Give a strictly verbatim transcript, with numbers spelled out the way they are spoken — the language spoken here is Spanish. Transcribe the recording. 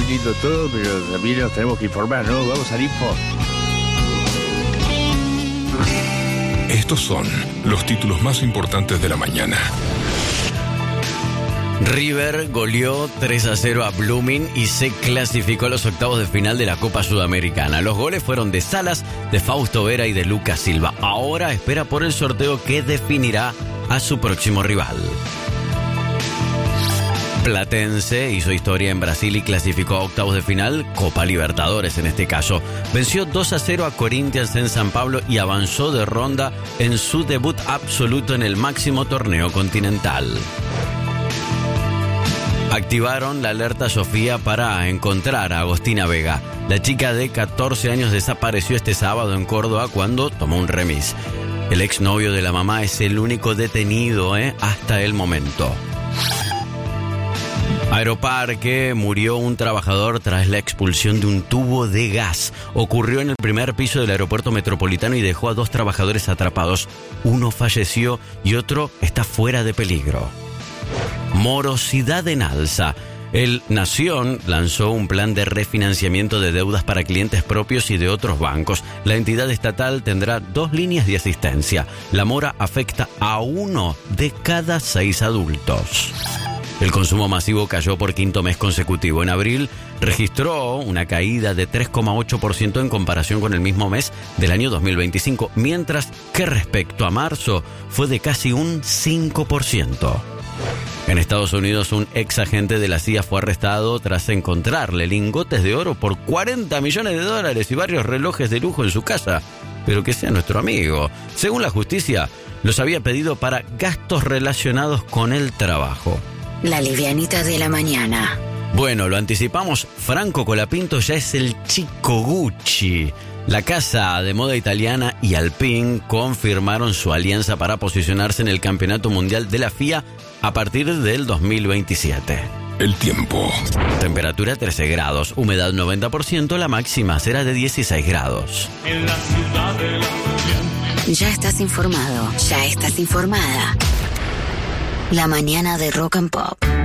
lindo todo, pero también nos tenemos que informar, ¿no? Vamos al info. Estos son los títulos más importantes de la mañana. River goleó tres a cero a Blooming y se clasificó a los octavos de final de la Copa Sudamericana. Los goles fueron de Salas, de Fausto Vera y de Lucas Silva. Ahora espera por el sorteo que definirá a su próximo rival. Platense hizo historia en Brasil y clasificó a octavos de final, Copa Libertadores en este caso. Venció dos a cero a Corinthians en San Pablo y avanzó de ronda en su debut absoluto en el máximo torneo continental. Activaron la alerta Sofía para encontrar a Agostina Vega. La chica de catorce años desapareció este sábado en Córdoba cuando tomó un remis. El exnovio de la mamá es el único detenido ¿eh? hasta el momento. Aeroparque, murió un trabajador tras la expulsión de un tubo de gas. Ocurrió en el primer piso del aeropuerto metropolitano y dejó a dos trabajadores atrapados. Uno falleció y otro está fuera de peligro. Morosidad en alza. El Nación lanzó un plan de refinanciamiento de deudas para clientes propios y de otros bancos. La entidad estatal tendrá dos líneas de asistencia. La mora afecta a uno de cada seis adultos. El consumo masivo cayó por quinto mes consecutivo. En abril registró una caída de tres coma ocho por ciento en comparación con el mismo mes del año dos mil veinticinco, mientras que respecto a marzo fue de casi un cinco por ciento. En Estados Unidos, un ex agente de la C I A fue arrestado tras encontrarle lingotes de oro por cuarenta millones de dólares y varios relojes de lujo en su casa. Pero que sea nuestro amigo. Según la justicia, los había pedido para gastos relacionados con el trabajo. La livianita de la mañana. Bueno, lo anticipamos, Franco Colapinto ya es el chico Gucci. La casa de moda italiana y Alpine confirmaron su alianza para posicionarse en el Campeonato Mundial de la F I A a partir del dos mil veintisiete. El tiempo. Temperatura trece grados, humedad noventa por ciento, la máxima será de dieciséis grados. En la ciudad de la... Ya estás informado, ya estás informada. La mañana de Rock and Pop.